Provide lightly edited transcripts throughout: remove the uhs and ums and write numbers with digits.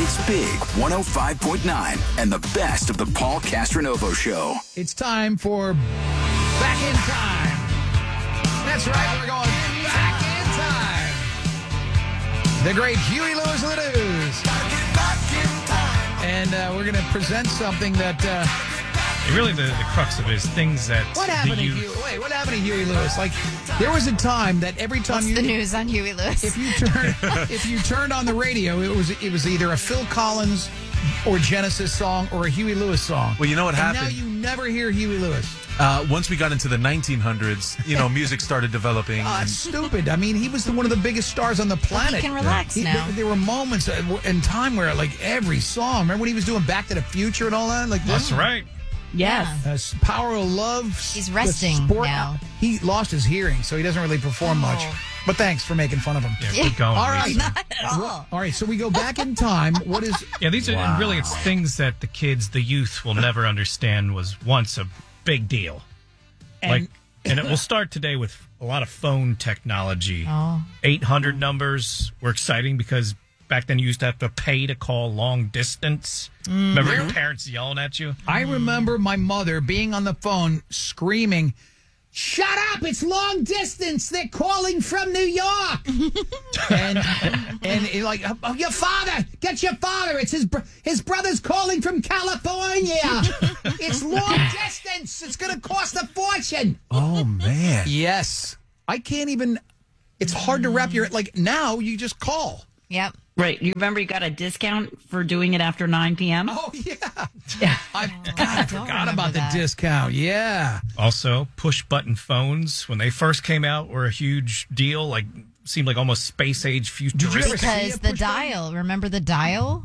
It's Big 105.9 and the best of the Paul Castronovo Show. It's time for Back in Time. That's right, we're going back in time. The great Huey Lewis and the News. And we're going to present something that... really, the crux of it is things that What happened to Huey? Wait, what happened to Huey Lewis? Like, there was a time that every time What's the news on Huey Lewis? if you turned on the radio, it was either a Phil Collins or Genesis song or a Huey Lewis song. Well, you know what and happened? Now you never hear Huey Lewis. Once we got into the 1900s, music started developing. It's stupid. I mean, he was one of the biggest stars on the planet. He can relax now. There were moments in time where, like, every song. Remember when he was doing Back to the Future and all that? Like, That's right. Yes. Power of Love. He's resting now. He lost his hearing, so he doesn't really perform much. But thanks for making fun of him. Yeah, keep going. All right. Lisa. Not at all. All right, so we go back in time. What is... Yeah, these are and really it's things that the kids, the youth, will never understand was once a big deal. And it will start today with a lot of phone technology. 800 numbers were exciting because back then you used to have to pay to call long distance. Remember your parents yelling at you? I remember my mother being on the phone screaming, "Shut up! It's long distance. They're calling from New York." and like, your father, get your father. It's his brother's calling from California. It's long distance. It's going to cost a fortune. Oh, man. Yes, I can't even. It's hard to wrap your like. Now you just call. Yep. Right. You remember you got a discount for doing it after 9 p.m.? Oh yeah. I don't forgot remember about that. the discount. Yeah. Also, push-button phones, when they first came out, were a huge deal. Like, seemed like almost space-age futuristic. Because the dial. Remember the dial?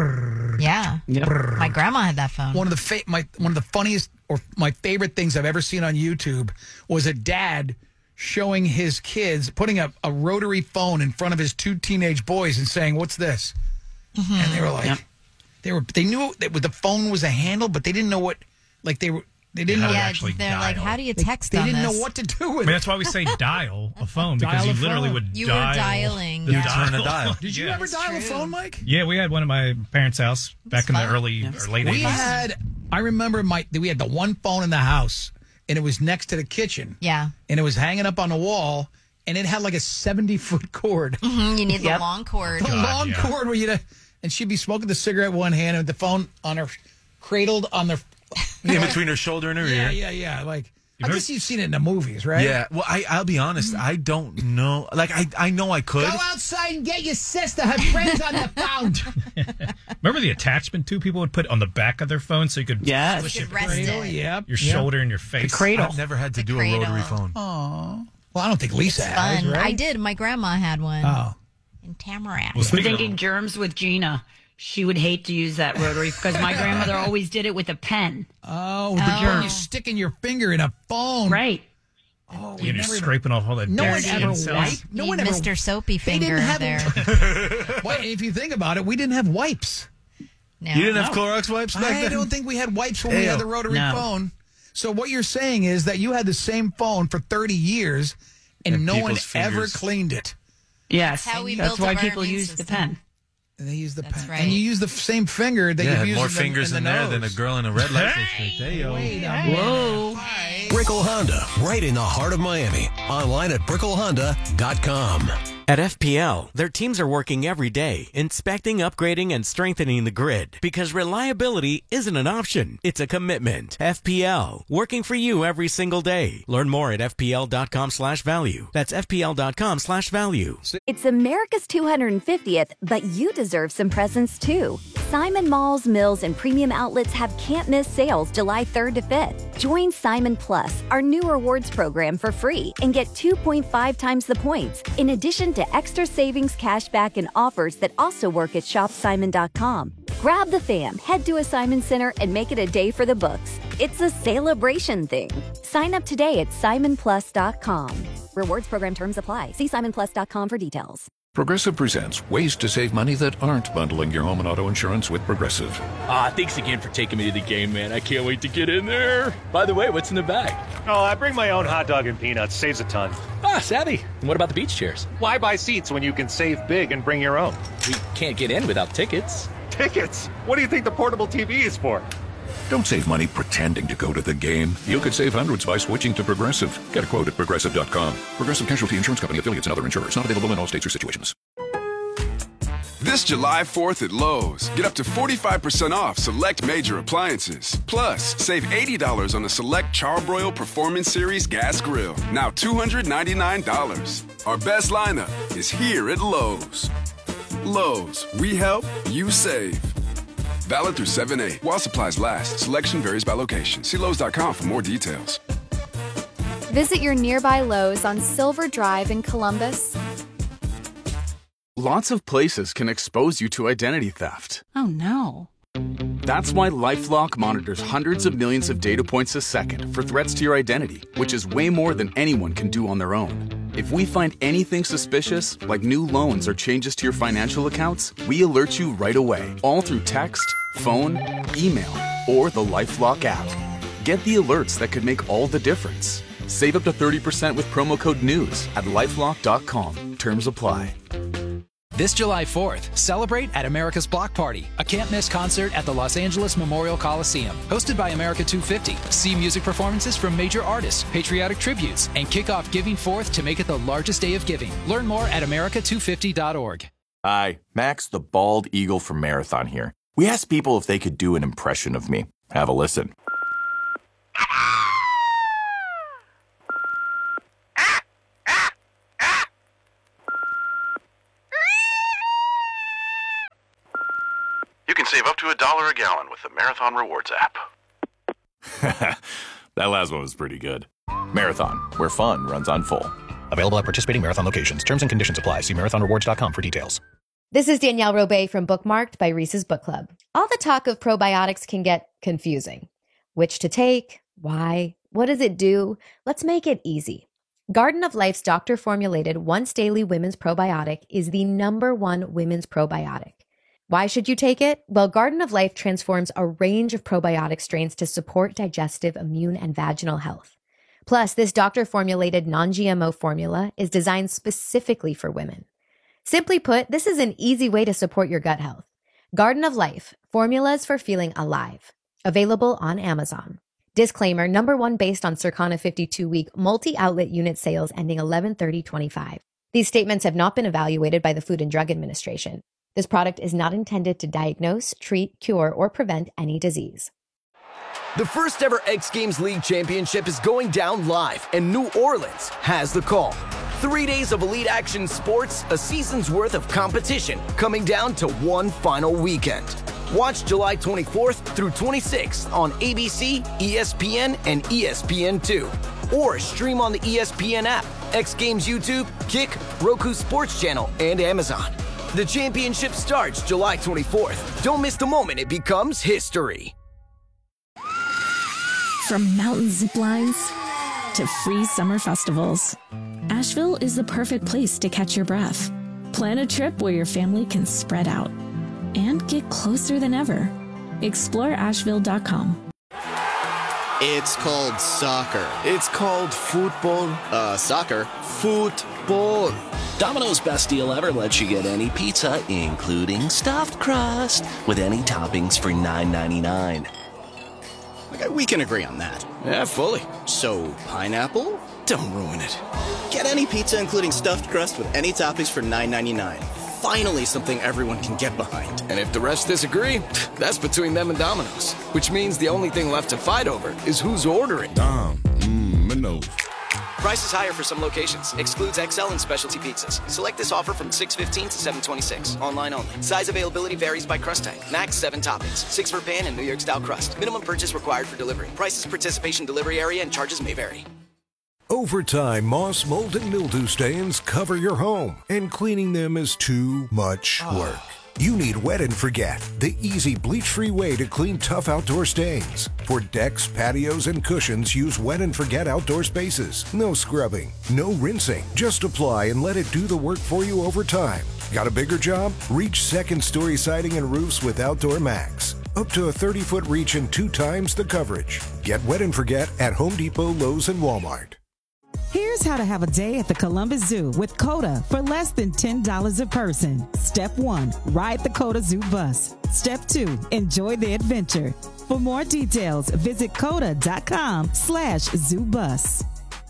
Yeah. Yep. My grandma had that phone. One of the funniest or my favorite things I've ever seen on YouTube was a dad showing his kids putting a rotary phone in front of his two teenage boys and saying, "What's this?" And they were like, they knew that the phone was a handle, but they didn't know what. Like they didn't know. to Yeah, actually they're like, dial. how do you text They on didn't this? know what to do I with mean, it. that's why we say dial a phone, because Dial you a literally phone. would You were dial. dialing. the Yeah. Turn a dial. Did you Yeah. ever dial a true. phone, Mike? Yeah, we had one at my parents' house back in the fun. early or late We 80s. I remember we had the one phone in the house, and it was next to the kitchen. Yeah. And it was hanging up on the wall, and it had like a 70-foot cord. You need the long cord. The long cord where and she'd be smoking the cigarette in one hand and the phone on her, cradled on the... In between her shoulder and her ear. Yeah. Like, I guess you've seen it in the movies, right? Yeah. Well, I'll be honest. I don't know. Like, I know I could. Go outside and get your sister. Her friend's on the phone. Remember the attachment too people would put on the back of their phone so you could Yes. push You your, could rest it. Yep. shoulder and your face. Cradle. I've never had to The do cradle. a rotary phone. Well, I don't think Lisa has, Fun. right? I did. My grandma had one. Oh. In Tamarack. Well, I'm speaking of- thinking germs with Gina. She would hate to use that rotary because my grandmother always did it with a pen. Oh, the germ you sticking your finger in a phone. Right. Oh, you're scraping off all that No one dirty ever cells. wiped. No Need one ever. Mr. Soapy They Finger didn't have there. Well, if you think about it, we didn't have wipes. No. You didn't have Clorox wipes back I then? don't think we had wipes when we had the rotary No. phone. So what you're saying is that you had the same phone for 30 years and no one people's ever fingers. cleaned it. Yes. That's how we That's built why up our people immune use the system. pen. And they use the That's pen. right. And you use the same finger that Yeah, you've had used more in the, fingers in in the there nose. than a girl in a red light district. There you go. Wait a minute. Whoa. Brickell Honda, right in the heart of Miami. Online at bricklehonda.com. At FPL, their teams are working every day, inspecting, upgrading, and strengthening the grid. Because reliability isn't an option, it's a commitment. FPL, working for you every single day. Learn more at fpl.com/value. That's fpl.com/value. It's America's 250th, but you deserve some presents too. Simon Malls, Mills, and Premium Outlets have can't-miss sales July 3rd to 5th. Join Simon Plus, our new rewards program, for free and get 2.5 times the points, in addition to extra savings, cashback, and offers that also work at shopsimon.com. Grab the fam, head to a Simon Center, and make it a day for the books. It's a celebration thing. Sign up today at simonplus.com. Rewards program terms apply. See simonplus.com for details. Progressive presents ways to save money that aren't bundling your home and auto insurance with Progressive. Thanks again for taking me to the game, man. I can't wait to get in there. By the way, what's in the bag? Oh, I bring my own hot dog and peanuts. Saves a ton. Savvy. And what about the beach chairs? Why buy seats when you can save big and bring your own? We can't get in without tickets. tickets. What do you think the portable TV is for? Don't save money pretending to go to the game. You could save hundreds by switching to Progressive. Get a quote at Progressive.com. Progressive Casualty Insurance Company, affiliates, and other insurers. Not available in all states or situations. This July 4th at Lowe's, get up to 45% off select major appliances. Plus, save $80 on a select Charbroil Performance Series gas grill. Now $299. Our best lineup is here at Lowe's. Lowe's, we help, you save. Valid through 7/8. While supplies last, selection varies by location. See Lowe's.com for more details. Visit your nearby Lowe's on Silver Drive in Columbus. Lots of places can expose you to identity theft. Oh no. That's why LifeLock monitors hundreds of millions of data points a second for threats to your identity, which is way more than anyone can do on their own. If we find anything suspicious, like new loans or changes to your financial accounts, we alert you right away, all through text, phone, email, or the LifeLock app. Get the alerts that could make all the difference. Save up to 30% with promo code NEWS at LifeLock.com. Terms apply. This July 4th, celebrate at America's Block Party, a can't-miss concert at the Los Angeles Memorial Coliseum. Hosted by America 250, see music performances from major artists, patriotic tributes, and kick off Giving Forth to make it the largest day of giving. Learn more at America250.org. Hi, Max the Bald Eagle from Marathon here. We asked people if they could do an impression of me. Have a listen. You can save up to $1 a gallon with the Marathon Rewards app. That last one was pretty good. Marathon, where fun runs on full. Available at participating Marathon locations. Terms and conditions apply. See marathonrewards.com for details. This is Danielle Robay from Bookmarked by Reese's Book Club. All the talk of probiotics can get confusing. Which to take? Why? What does it do? Let's make it easy. Garden of Life's doctor-formulated once-daily women's probiotic is the #1 women's probiotic. Why should you take it? Well, Garden of Life transforms a range of probiotic strains to support digestive, immune, and vaginal health. Plus, this doctor-formulated non-GMO formula is designed specifically for women. Simply put, this is an easy way to support your gut health. Garden of Life, formulas for feeling alive. Available on Amazon. Disclaimer, #1 based on Circana 52-week multi-outlet unit sales ending 11/30/25. These statements have not been evaluated by the Food and Drug Administration. This product is not intended to diagnose, treat, cure, or prevent any disease. The first ever X Games League Championship is going down live, and New Orleans has the call. 3 days of elite action sports, a season's worth of competition, coming down to one final weekend. Watch July 24th through 26th on ABC, ESPN, and ESPN2. Or stream on the ESPN app, X Games YouTube, Kick, Roku Sports Channel, and Amazon. The championship starts July 24th. Don't miss the moment it becomes history. From mountain zip lines to free summer festivals, Asheville is the perfect place to catch your breath. Plan a trip where your family can spread out and get closer than ever. Explore Asheville.com. It's called soccer. It's called football. Soccer. Football. Domino's Best Deal Ever lets you get any pizza, including stuffed crust, with any toppings for $9.99. Okay, we can agree on that. Yeah, fully. So, pineapple? Don't ruin it. Get any pizza, including stuffed crust, with any toppings for $9.99. Finally, something everyone can get behind. And if the rest disagree, that's between them and Domino's. Which means the only thing left to fight over is who's ordering. Domino's. Price is higher for some locations. Excludes XL and specialty pizzas. Select this offer from 6/15 to 7/26. Online only. Size availability varies by crust type. Max 7 toppings. 6 for pan and New York style crust. Minimum purchase required for delivery. Prices, participation, delivery area, and charges may vary. Over time, moss, mold, and mildew stains cover your home, and cleaning them is too much work. You need Wet and Forget, the easy bleach-free way to clean tough outdoor stains. For decks, patios, and cushions, use Wet and Forget outdoor spaces. No scrubbing, no rinsing. Just apply and let it do the work for you over time. Got a bigger job? Reach second-story siding and roofs with Outdoor Max. Up to a 30-foot reach and 2 times the coverage. Get Wet and Forget at Home Depot, Lowe's, and Walmart. Here's how to have a day at the Columbus Zoo with CODA for less than $10 a person. Step 1, ride the CODA Zoo bus. Step 2, enjoy the adventure. For more details, visit coda.com/zoobus.